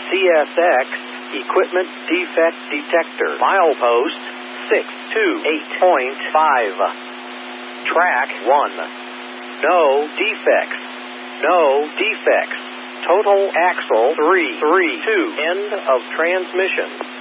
CSX Equipment Defect Detector. Milepost 628.5. Track 1. No defects. No defects. Total axle 332. End of transmission.